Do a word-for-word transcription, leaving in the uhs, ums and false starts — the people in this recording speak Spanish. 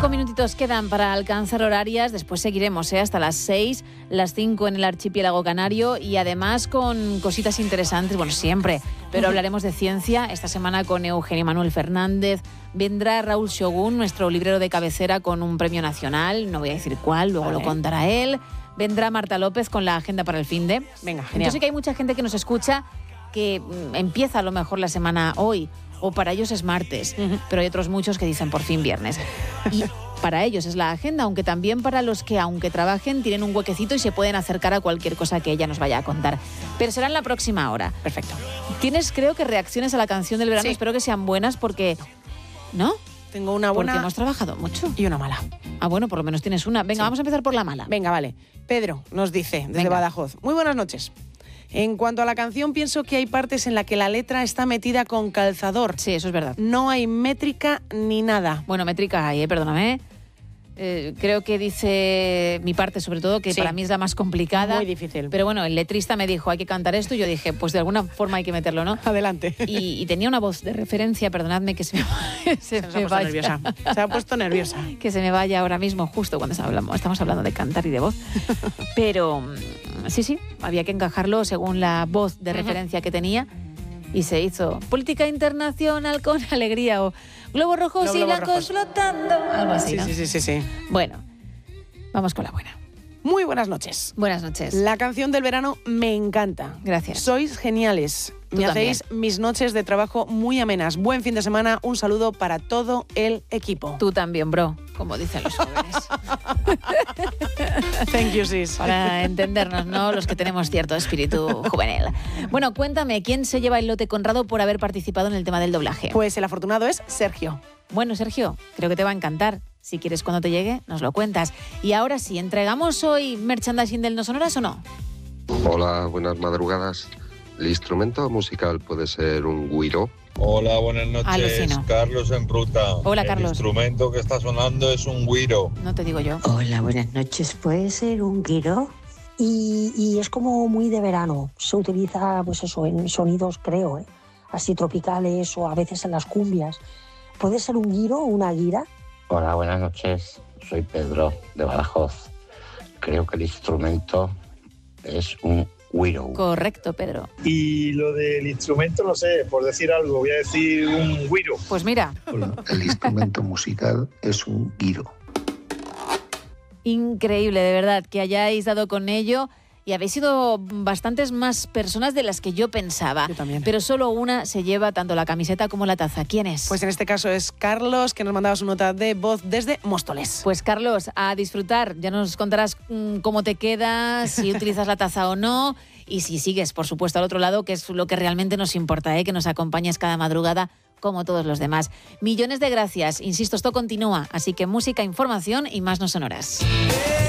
Cinco minutitos quedan para alcanzar horarias, después seguiremos ¿eh? hasta las seis, las cinco en el archipiélago canario y además con cositas interesantes, bueno, siempre, pero hablaremos de ciencia esta semana con Eugenio Manuel Fernández, vendrá Raúl Shogun, nuestro librero de cabecera con un premio nacional, no voy a decir cuál, luego vale. lo contará él, vendrá Marta López con la agenda para el finde. Venga, genial. Entonces sí que hay mucha gente que nos escucha que empieza a lo mejor la semana hoy, o para ellos es martes, uh-huh. pero hay otros muchos que dicen por fin viernes. Y para ellos es la agenda, aunque también para los que, aunque trabajen, tienen un huequecito y se pueden acercar a cualquier cosa que ella nos vaya a contar. Pero será en la próxima hora. Perfecto. Tienes, creo que, reacciones a la canción del verano. Sí. Espero que sean buenas porque... ¿No? Tengo una buena... Porque hemos trabajado mucho. Y una mala. Ah, bueno, por lo menos tienes una. Venga, sí. vamos a empezar por la mala. Venga, vale. Pedro nos dice, desde Venga. Badajoz. Muy buenas noches. En cuanto a la canción, pienso que hay partes en las que la letra está metida con calzador. Sí, eso es verdad. No hay métrica ni nada. Bueno, métrica hay, ¿eh? Perdóname. Eh, creo que dice mi parte, sobre todo, que sí. para mí es la más complicada. Muy difícil. Pero bueno, el letrista me dijo, hay que cantar esto, y yo dije, pues de alguna forma hay que meterlo, ¿no? Adelante. Y, y tenía una voz de referencia, perdonadme que se me, se se me ha vaya. nerviosa. Se ha puesto nerviosa. Que se me vaya ahora mismo, justo cuando hablamos, estamos hablando de cantar y de voz. Pero sí, sí, había que encajarlo según la voz de referencia uh-huh. que tenía. Y se hizo política internacional con alegría o globos rojos no, y globos blancos rojos. Flotando. Algo así, sí, ¿no? Sí, sí, sí, sí. Bueno, vamos con la buena. Muy buenas noches. Buenas noches. La canción del verano me encanta. Gracias. Sois geniales. Tú me también. hacéis mis noches de trabajo muy amenas. Buen fin de semana. Un saludo para todo el equipo. Tú también, bro, como dicen los jóvenes. Thank you, sis. Para entendernos, ¿no? Los que tenemos cierto espíritu juvenil. Bueno, cuéntame, ¿quién se lleva el lote Conrado por haber participado en el tema del doblaje? Pues el afortunado es Sergio. Bueno, Sergio, creo que te va a encantar. Si quieres, cuando te llegue, nos lo cuentas. Y ahora sí, ¿entregamos hoy merchandising del No Sonoras o no? Hola, buenas madrugadas. ¿El instrumento musical puede ser un güiro? Hola, buenas noches. Alucino. Carlos en ruta. Hola, Carlos. El instrumento que está sonando es un güiro. No te digo yo. Hola, buenas noches. ¿Puede ser un güiro? Y, y es como muy de verano. Se utiliza, pues eso, en sonidos, creo, ¿eh? así tropicales o a veces en las cumbias. ¿Puede ser un güiro o una guira? Hola, buenas noches. Soy Pedro, de Badajoz. Creo que el instrumento es un güiro. Correcto, Pedro. Y lo del instrumento, no sé, por decir algo, voy a decir un güiro. Pues mira. El instrumento musical es un güiro. Increíble, de verdad, que hayáis dado con ello. Y habéis sido bastantes más personas de las que yo pensaba. Yo también. Pero solo una se lleva tanto la camiseta como la taza. ¿Quién es? Pues en este caso es Carlos, que nos mandaba su nota de voz desde Móstoles. Pues Carlos, a disfrutar. Ya nos contarás mmm, cómo te quedas, si utilizas la taza o no. Y si sigues, por supuesto, al otro lado, que es lo que realmente nos importa, ¿eh? Que nos acompañes cada madrugada como todos los demás. Millones de gracias. Insisto, esto continúa. Así que música, información y más No Sonoras.